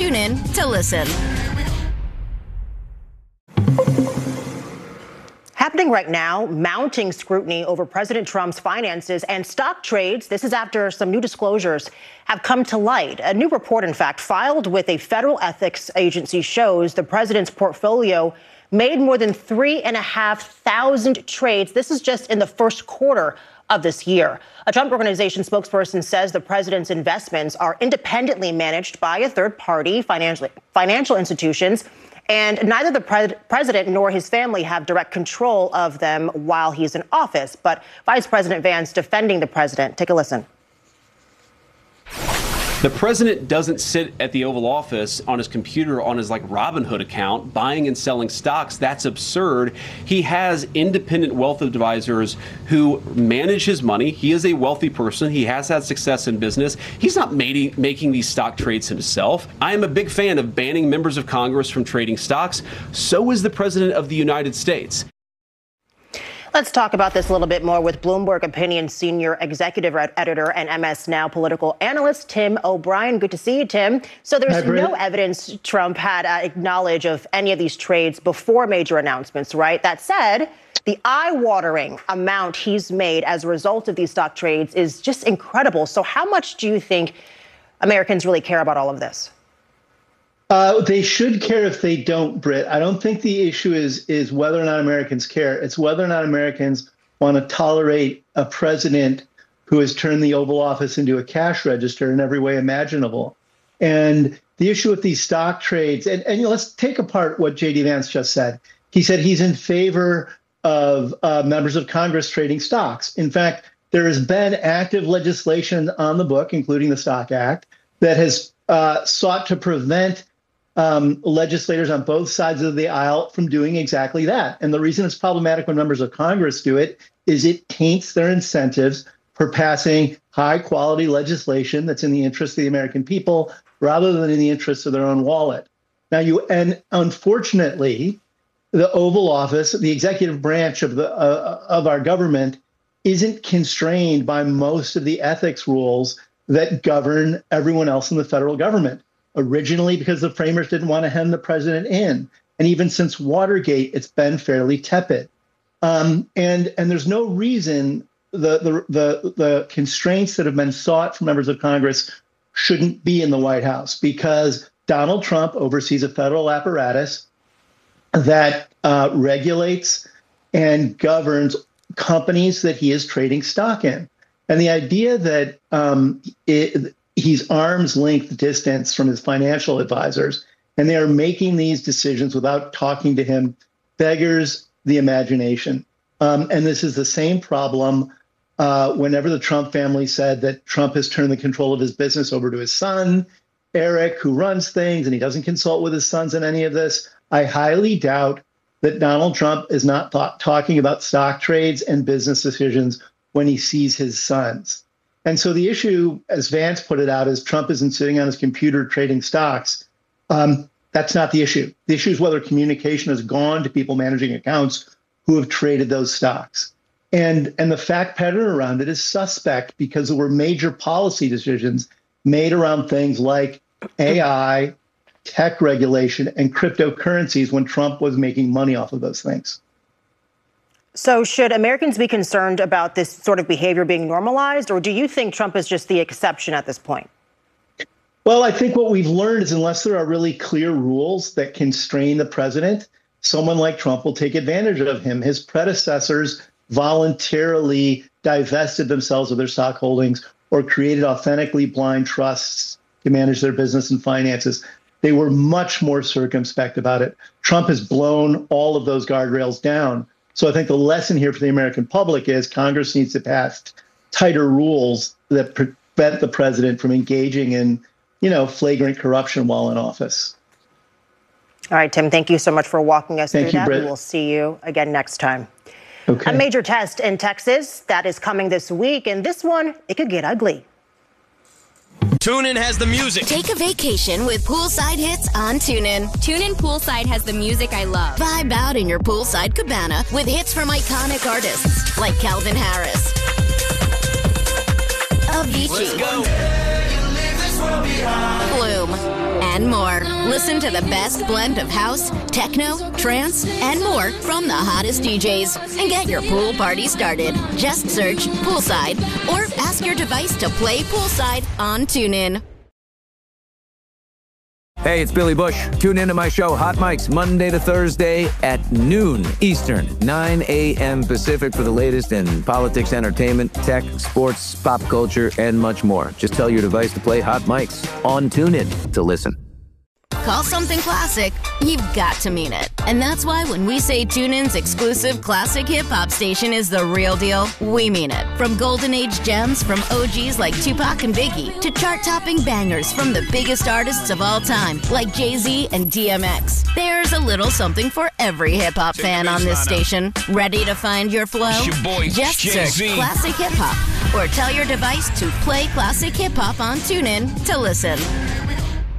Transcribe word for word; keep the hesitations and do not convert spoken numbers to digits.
Tune in to listen. Happening right now, mounting scrutiny over President Trump's finances and stock trades. This is after some new disclosures have come to light. A new report, in fact, filed with a federal ethics agency shows the president's portfolio made more than three and a half thousand trades. This is just in the first quarter of this year. A Trump Organization spokesperson says the president's investments are independently managed by a third party, financial, financial institutions, and neither the pre- president nor his family have direct control of them while he's in office. But Vice President Vance defending the president. Take a listen. The president doesn't sit at the Oval Office on his computer on his like Robinhood account buying and selling stocks. That's absurd. He has independent wealth advisors who manage his money. He is a wealthy person. He has had success in business. He's not making, making these stock trades himself. I am a big fan of banning members of Congress from trading stocks. So is the president of the United States. Let's talk about this a little bit more with Bloomberg Opinion senior executive editor and M S Now political analyst Tim O'Brien. Good to see you, Tim. So there's Hi, no evidence Trump had uh, acknowledged of any of these trades before major announcements, right? That said, the eye-watering amount he's made as a result of these stock trades is just incredible. So how much do you think Americans really care about all of this? Uh, they should care if they don't, Britt. I don't think the issue is is whether or not Americans care. It's whether or not Americans want to tolerate a president who has turned the Oval Office into a cash register in every way imaginable. And the issue with these stock trades, and, and you know, let's take apart what J D Vance just said. He said he's in favor of uh, members of Congress trading stocks. In fact, there has been active legislation on the book, including the Stock Act, that has uh, sought to prevent Um, legislators on both sides of the aisle from doing exactly that. And the reason it's problematic when members of Congress do it is it taints their incentives for passing high quality legislation that's in the interest of the American people rather than in the interest of their own wallet. Now, you and unfortunately, the Oval Office, the executive branch of the uh, of our government, isn't constrained by most of the ethics rules that govern everyone else in the federal government. Originally, because the framers didn't want to hem the president in. And even since Watergate, it's been fairly tepid. Um, and and there's no reason the, the, the, the constraints that have been sought from members of Congress shouldn't be in the White House, because Donald Trump oversees a federal apparatus that uh, regulates and governs companies that he is trading stock in. And the idea that um, it, he's arm's length distance from his financial advisors, and they are making these decisions without talking to him, beggars the imagination. Um, and this is the same problem uh, whenever the Trump family said that Trump has turned the control of his business over to his son, Eric, who runs things, and he doesn't consult with his sons in any of this. I highly doubt that Donald Trump is not th- talking about stock trades and business decisions when he sees his sons. And so the issue, as Vance put it out, is Trump isn't sitting on his computer trading stocks. Um, that's not the issue. The issue is whether communication has gone to people managing accounts who have traded those stocks. And, and the fact pattern around it is suspect, because there were major policy decisions made around things like A I, tech regulation, and cryptocurrencies when Trump was making money off of those things. So should Americans be concerned about this sort of behavior being normalized, or do you think Trump is just the exception at this point? Well, I think what we've learned is unless there are really clear rules that constrain the president, someone like Trump will take advantage of him. His predecessors voluntarily divested themselves of their stock holdings or created authentically blind trusts to manage their business and finances. They were much more circumspect about it. Trump has blown all of those guardrails down. So I think the lesson here for the American public is Congress needs to pass tighter rules that prevent the president from engaging in, you know, flagrant corruption while in office. All right, Tim, thank you so much for walking us thank through you, that. Britt. We will see you again next time. Okay. A major test in Texas that is coming this week, and this one, it could get ugly. TuneIn has the music. Take a vacation with Poolside Hits on TuneIn. TuneIn Poolside has the music I love. Vibe out in your poolside cabana with hits from iconic artists like Calvin Harris, Avicii, Let's go. Flume, and and more. Listen to the best blend of house, techno, trance, and more from the hottest D Js. And get your pool party started. Just search Poolside or ask your device to play Poolside on TuneIn. Hey, it's Billy Bush. Tune into my show, Hot Mics, Monday to Thursday at noon Eastern, nine a.m. Pacific for the latest in politics, entertainment, tech, sports, pop culture, and much more. Just tell your device to play Hot Mics on TuneIn to listen. Call something classic, you've got to mean it. And that's why when we say TuneIn's exclusive classic hip-hop station is the real deal, we mean it. From golden age gems from O Gs like Tupac and Biggie to chart-topping bangers from the biggest artists of all time like Jay-Z and D M X. There's a little something for every hip-hop fan on this station. Ready to find your flow? It's your boy, Just Jay-Z. search Classic Hip Hop or tell your device to play Classic Hip Hop on TuneIn to listen.